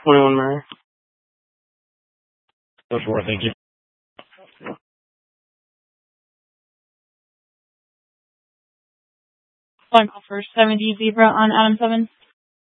21 Murray. Go for it, thank you. Going off for 70 Zebra on Adam 7.